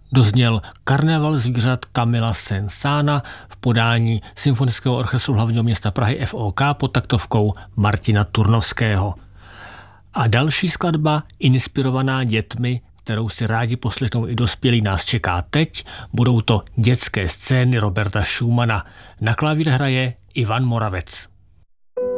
dozněl Karneval zvířat Kamila Saint-Saënsa v podání Symfonického orchestru hlavního města Prahy FOK pod taktovkou Martina Turnovského. A další skladba, inspirovaná dětmi, kterou si rádi poslechnou i dospělí, nás čeká teď. Budou to dětské scény Roberta Schumana. Na klavír hraje Ivan Moravec.